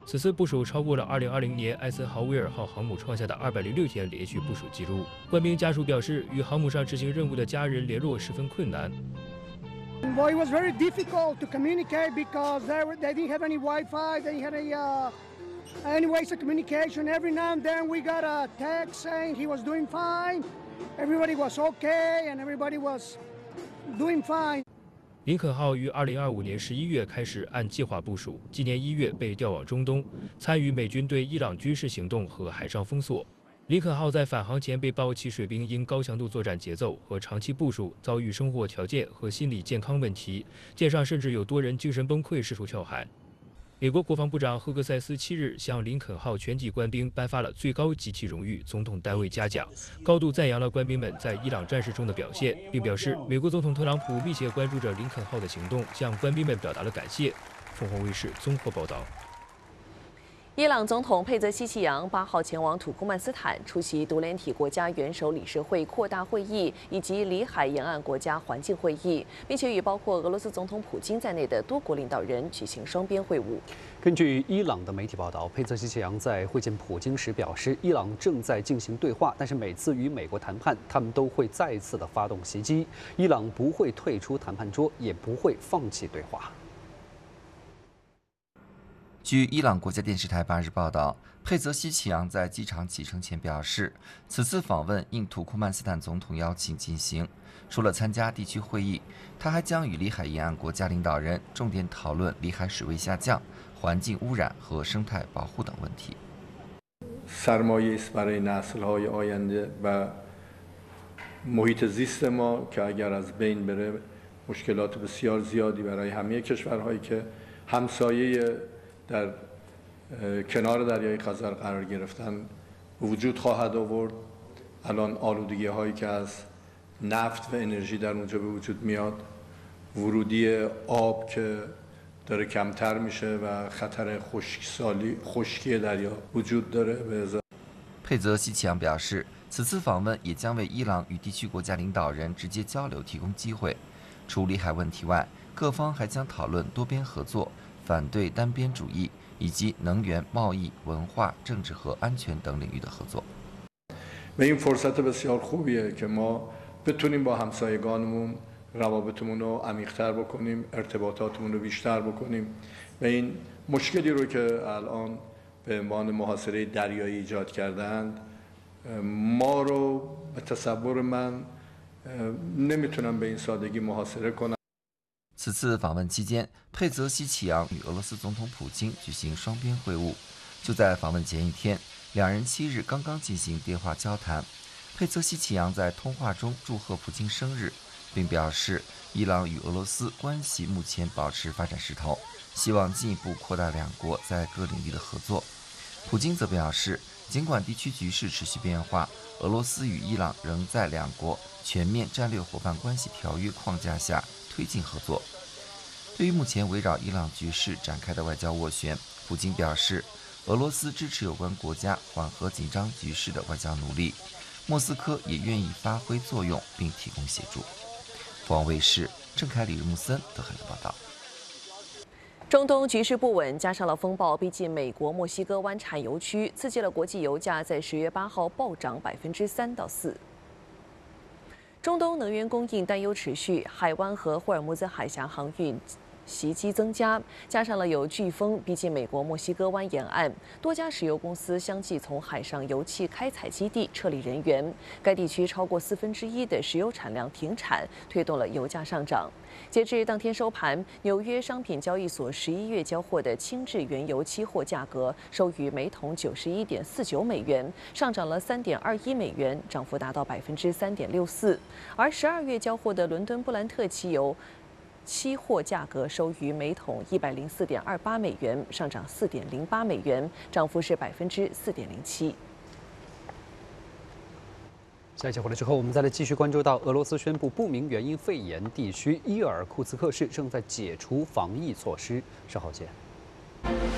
此次部署超过了2020年艾森豪威尔号航母创下的206天连续部署记录。官兵家属表示，与航母上执行任务的家人联络十分困难。 Well, it was very difficult to communicate because they didn't have any Wi-Fi, they didn't have any ways of communication. Every now and then we got a text saying he was doing fine, everybody was okay, and everybody was doing fine. 林肯号于2025年11月开始按计划部署，今年1月被调往中东，参与美军对伊朗军事行动和海上封锁。 林肯号在返航前被曝其水兵因高强度作战节奏和长期部署，遭遇生活条件和心理健康问题，舰上甚至有多人精神崩溃，试图跳海。美国国防部长赫克塞斯7日向林肯号全体官兵颁发了最高级级荣誉总统单位嘉奖，高度赞扬了官兵们在伊朗战事中的表现，并表示美国总统特朗普密切关注着林肯号的行动，向官兵们表达了感谢。凤凰卫视综合报道。 伊朗总统佩泽西奇扬8号前往土库曼斯坦出席独联体国家元首理事会扩大会议以及里海沿岸国家环境会议，并且与包括俄罗斯总统普京在内的多国领导人举行双边会晤。 根据伊朗的媒体报道，佩泽西奇扬在会见普京时表示，伊朗正在进行对话，但是每次与美国谈判，他们都会再一次的发动袭击。伊朗不会退出谈判桌，也不会放弃对话。 据伊朗国家电视台8日报道，佩泽西奇扬在机场启程前表示，此次访问应土库曼斯坦总统邀请进行。除了参加地区会议，他还将与里海沿岸国家领导人重点讨论里海水位下降、环境污染和生态保护等问题。 سرمایه‌ای است برای نسل‌های آینده و محیط زیست ما که اگر از بین بره مشکلات بسیار زیادی برای همه کشورهایی که همسایه در کنار دریای خزر قرار گرفتن وجود خواهد آورد. الان آلودگی هایی که از نفت و انرژی در اونجا به وجود میاد، ورودی آب که داره کمتر میشه و خطر خشکی دریا وجود داره. 佩泽西奇扬表示，此次访问也将为伊朗与地区国家领导人直接交流提供机会。除里海问题外，各方还将讨论多边合作。 反对单边主义以及能源、贸易、文化、政治和安全等领域的合作。 و این فرصت بسیار خوبیه که ما بتونیم با همسایگانمون روابطمون رو عمیق‌تر بکنیم، ارتباطاتمون رو بیشتر بکنیم و این مشکلی رو که الان به عنوان محاصره دریایی ایجاد کردند ما رو به تصور من نمیتونم به این سادگی محاصره کنم. 此次访问期间，佩泽西奇扬与俄罗斯总统普京举行双边会晤。就在访问前一天，两人7日刚刚进行电话交谈。佩泽西奇扬在通话中祝贺普京生日，并表示伊朗与俄罗斯关系目前保持发展势头，希望进一步扩大两国在各领域的合作。普京则表示，尽管地区局势持续变化，俄罗斯与伊朗仍在两国全面战略伙伴关系条约框架下推进合作。对于目前围绕伊朗局势展开的外交斡旋，普京表示，俄罗斯支持有关国家缓和紧张局势的外交努力，莫斯科也愿意发挥作用并提供协助。凤凰卫视郑凯、李日木森德海的报道。 中东局势不稳，加上了风暴逼近美国墨西哥湾产油区，刺激了国际油价在10月8号暴涨3%到4%。中东能源供应担忧持续，海湾和霍尔木兹海峡航运袭击增加，加上了有飓风逼近美国墨西哥湾沿岸，多家石油公司相继从海上油气开采基地撤离人员。该地区超过1/4的石油产量停产，推动了油价上涨。截至当天收盘，纽约商品交易所11月交货的轻质原油期货价格收于每桶91.49美元，上涨了3.21美元，涨幅达到3.64%。而12月交货的伦敦布兰特汽油期货价格收于每桶104.28美元，上涨4.08美元，涨幅是4.07%。 下一节回来之后，我们再来继续关注到俄罗斯宣布不明原因肺炎地区伊尔库茨克市正在解除防疫措施。稍后见。